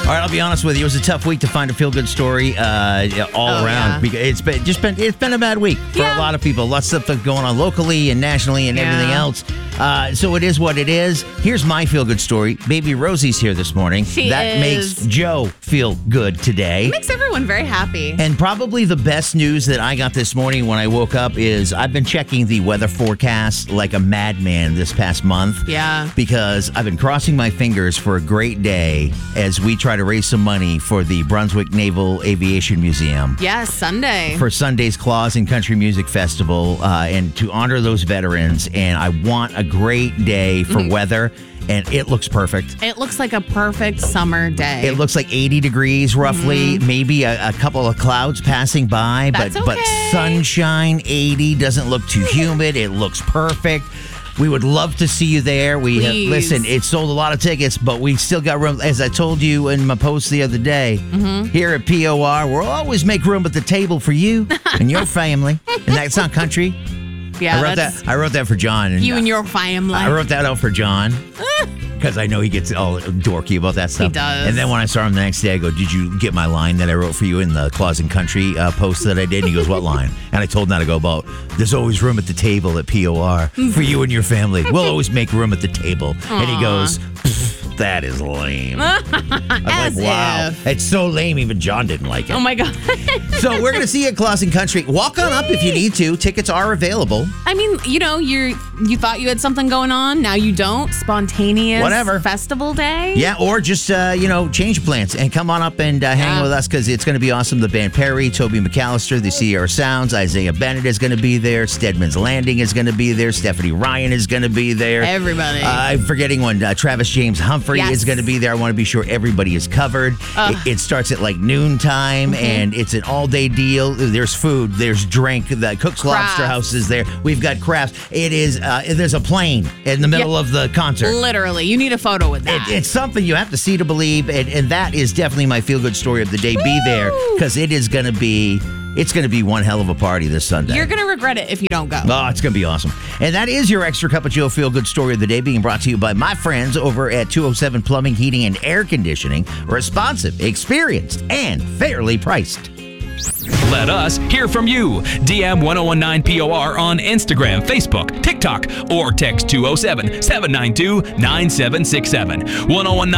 All right, I'll be honest with you. It was a tough week to find a feel-good story all around. Yeah. It's been a bad week for a lot of people. Lots of stuff going on locally and nationally and everything else. So it is what it is. Here's my feel-good story. Baby Rosie's here this morning. That makes Joe feel good today. It makes everyone very happy. And probably the best news that I got this morning when I woke up is I've been checking the weather forecast like a madman this past month. Yeah. Because I've been crossing my fingers for a great day as we try to raise some money for the Brunswick Naval Aviation Museum. Yes, Sunday. For Sunday's Claws and Country Music Festival and to honor those veterans. And I want a great day for weather. And it looks perfect. It looks like a perfect summer day. It looks like 80 degrees roughly, maybe a couple of clouds passing by, That's but okay. sunshine, 80, doesn't look too humid. It looks perfect. We would love to see you there. Listen, it sold a lot of tickets, but we still got room. As I told you in my post the other day, here at POR, we'll always make room at the table for you and your family. And that's not country. Yeah, I wrote that for John. You and your family. I wrote that out for John because I know he gets all dorky about that stuff. He does. And then when I saw him the next day, I go, "Did you get my line that I wrote for you in the Claus and Country post that I did?" And he goes, "What line?" And I told him that to go about, "There's always room at the table at POR for you and your family. We'll always make room at the table." And he goes, "That is lame." I'm As like, wow. if. It's so lame, even John didn't like it. Oh, my God. So we're going to see you at Claus and Country. Walk on up if you need to. Tickets are available. I mean, you thought you had something going on. Now you don't. Spontaneous Whatever. festival day. Yeah, or just, change plans and come on up and hang with us because it's going to be awesome. The band Perry, Toby McAllister, the Sierra Sounds, Isaiah Bennett is going to be there. Stedman's Landing is going to be there. Stephanie Ryan is going to be there. Everybody. I'm forgetting one. Travis James Humphrey is going to be there. I want to be sure everybody is covered. It starts at like noontime and it's an all-day deal. There's food. There's drink. The Cook's Lobster House is there. We've got crafts. It is, there's a plane in the middle of the concert. Literally. You need a photo with that. It's something you have to see to believe, and that is definitely my feel-good story of the day. Be there, because it's going to be one hell of a party this Sunday. You're going to regret it if you don't go. Oh, it's going to be awesome. And that is your Extra Cup of Joe feel-good story of the day, being brought to you by my friends over at 207 Plumbing, Heating, and Air Conditioning. Responsive, experienced, and fairly priced. Let us hear from you. DM 1019POR on Instagram, Facebook, TikTok, or text 207-792-9767. 1019